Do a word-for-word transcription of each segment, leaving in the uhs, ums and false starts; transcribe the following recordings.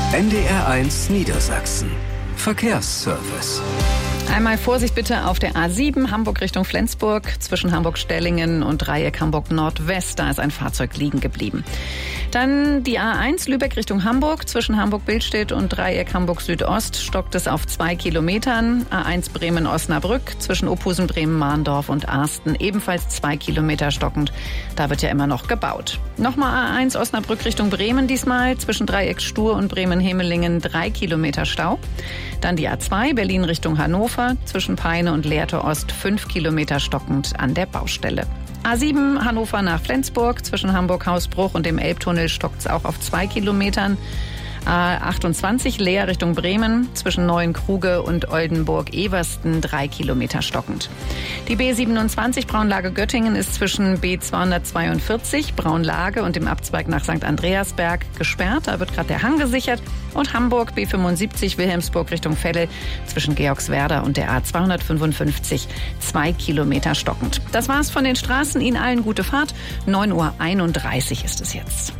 N D R eins Niedersachsen. Verkehrsservice. Einmal Vorsicht bitte auf der A sieben, Hamburg Richtung Flensburg, zwischen Hamburg-Stellingen und Dreieck Hamburg-Nordwest. Da ist ein Fahrzeug liegen geblieben. Dann die A eins, Lübeck Richtung Hamburg, zwischen Hamburg-Billstedt und Dreieck Hamburg-Südost stockt es auf zwei Kilometern. A eins Bremen-Osnabrück, zwischen Ophusen, Bremen-Mahndorf und Arsten, ebenfalls zwei Kilometer stockend. Da wird ja immer noch gebaut. Nochmal A eins Osnabrück Richtung Bremen diesmal, zwischen Dreieck Stur und Bremen-Hemelingen drei Kilometer Stau. Dann die A zwei, Berlin Richtung Hannover, zwischen Peine und Lehrte Ost fünf Kilometer stockend an der Baustelle. A sieben, Hannover nach Flensburg, zwischen Hamburg-Hausbruch und dem Elbtunnel stockt es auch auf zwei Kilometern. A achtundzwanzig, Leer Richtung Bremen, zwischen Neuenkruge und Oldenburg-Eversten drei Kilometer stockend. Die B siebenundzwanzig, Braunlage Göttingen, ist zwischen B zweihundertzweiundvierzig, Braunlage und dem Abzweig nach Sankt Andreasberg gesperrt. Da wird gerade der Hang gesichert. Und Hamburg B fünfundsiebzig, Wilhelmsburg Richtung Veddel, zwischen Georgswerda und der A zweihundertfünfundfünfzig zwei Kilometer stockend. Das war's von den Straßen. Ihnen allen gute Fahrt. neun Uhr einunddreißig ist es jetzt.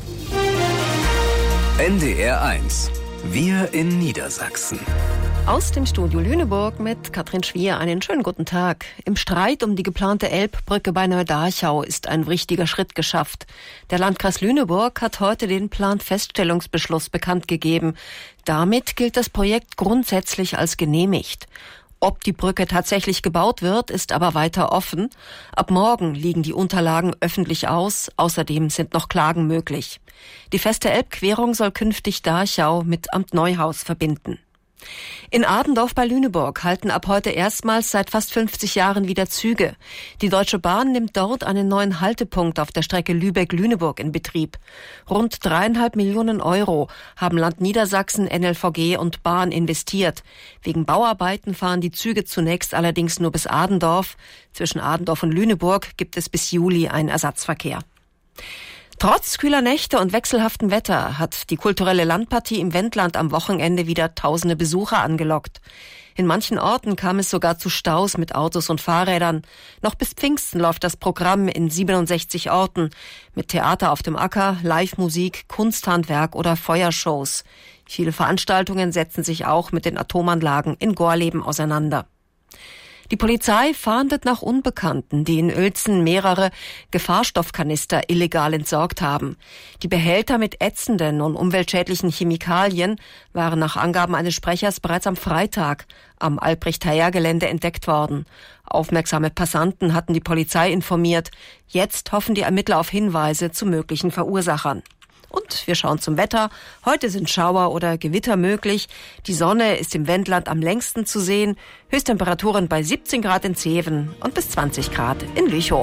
N D R eins. Wir in Niedersachsen. Aus dem Studio Lüneburg mit Katrin Schwier. Einen schönen guten Tag. Im Streit um die geplante Elbbrücke bei Neudarchau ist ein wichtiger Schritt geschafft. Der Landkreis Lüneburg hat heute den Planfeststellungsbeschluss bekannt gegeben. Damit gilt das Projekt grundsätzlich als genehmigt. Ob die Brücke tatsächlich gebaut wird, ist aber weiter offen. Ab morgen liegen die Unterlagen öffentlich aus. Außerdem sind noch Klagen möglich. Die feste Elbquerung soll künftig Darchau mit Amt Neuhaus verbinden. In Adendorf bei Lüneburg halten ab heute erstmals seit fast fünfzig Jahren wieder Züge. Die Deutsche Bahn nimmt dort einen neuen Haltepunkt auf der Strecke Lübeck-Lüneburg in Betrieb. Rund dreieinhalb Millionen Euro haben Land Niedersachsen, N L V G und Bahn investiert. Wegen Bauarbeiten fahren die Züge zunächst allerdings nur bis Adendorf. Zwischen Adendorf und Lüneburg gibt es bis Juli einen Ersatzverkehr. Trotz kühler Nächte und wechselhaftem Wetter hat die kulturelle Landpartie im Wendland am Wochenende wieder tausende Besucher angelockt. In manchen Orten kam es sogar zu Staus mit Autos und Fahrrädern. Noch bis Pfingsten läuft das Programm in siebenundsechzig Orten mit Theater auf dem Acker, Live-Musik, Kunsthandwerk oder Feuershows. Viele Veranstaltungen setzen sich auch mit den Atomanlagen in Gorleben auseinander. Die Polizei fahndet nach Unbekannten, die in Uelzen mehrere Gefahrstoffkanister illegal entsorgt haben. Die Behälter mit ätzenden und umweltschädlichen Chemikalien waren nach Angaben eines Sprechers bereits am Freitag am Albrecht-Heyer-Gelände entdeckt worden. Aufmerksame Passanten hatten die Polizei informiert. Jetzt hoffen die Ermittler auf Hinweise zu möglichen Verursachern. Und wir schauen zum Wetter. Heute sind Schauer oder Gewitter möglich. Die Sonne ist im Wendland am längsten zu sehen. Höchsttemperaturen bei siebzehn Grad in Zeven und bis zwanzig Grad in Lüchow.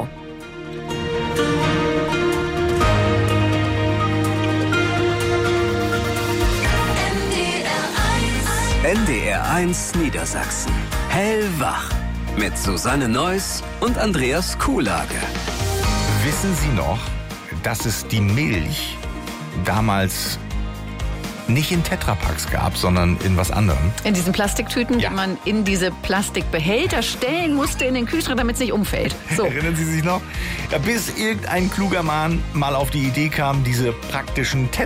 N D R eins Niedersachsen. Hellwach. Mit Susanne Neuss und Andreas Kuhlage. Wissen Sie noch, dass es die Milch damals nicht in Tetrapacks gab, sondern in was anderem? In diesen Plastiktüten, ja, die man in diese Plastikbehälter stellen musste in den Kühlschrank, damit es nicht umfällt. So. Erinnern Sie sich noch? Ja, bis irgendein kluger Mann mal auf die Idee kam, diese praktischen Tetrapacks